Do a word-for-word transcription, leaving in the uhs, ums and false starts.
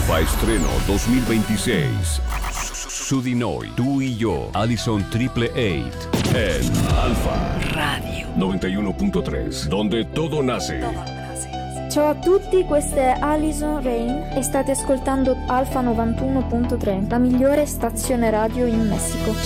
Alfa Estreno dos mil veintiséis. Su di noi, tú y yo, Allison Triple Eight. En Alfa Radio novantauno punto tre, donde todo nace. Ciao a tutti, questa è Allison Rain e state ascoltando Alfa novantuno punto tre, la migliore stazione radio in Messico.